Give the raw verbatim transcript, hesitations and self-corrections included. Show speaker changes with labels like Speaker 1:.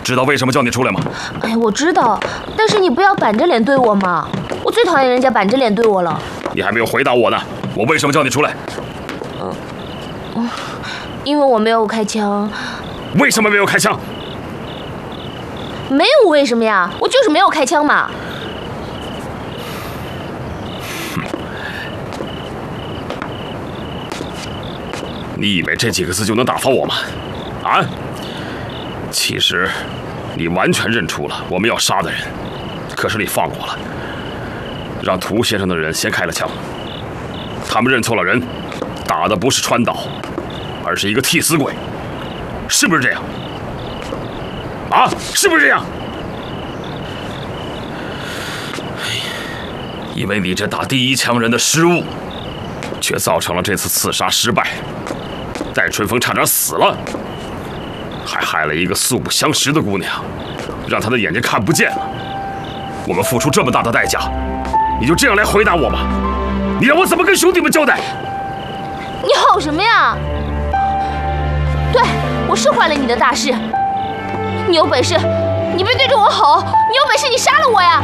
Speaker 1: 知道为什么叫你出来吗？
Speaker 2: 哎，我知道，但是你不要板着脸对我嘛，我最讨厌人家板着脸对我了。
Speaker 1: 你还没有回答我呢，我为什么叫你出来？
Speaker 2: 嗯嗯，因为我没有开枪。
Speaker 1: 为什么没有开枪？
Speaker 2: 没有为什么呀，我就是没有开枪嘛。
Speaker 1: 你以为这几个字就能打发我吗？啊！其实，你完全认出了我们要杀的人，可是你放过了，让涂先生的人先开了枪。他们认错了人，打的不是川岛，而是一个替死鬼，是不是这样？啊，是不是这样？因为你这打第一枪人的失误，却造成了这次刺杀失败。戴春风差点死了，还害了一个素不相识的姑娘，让她的眼睛看不见了。我们付出这么大的代价，你就这样来回答我吗？你让我怎么跟兄弟们交代？
Speaker 2: 你吼什么呀？对，我是坏了你的大事。你有本事，你别对着我吼！你有本事，你杀了我呀！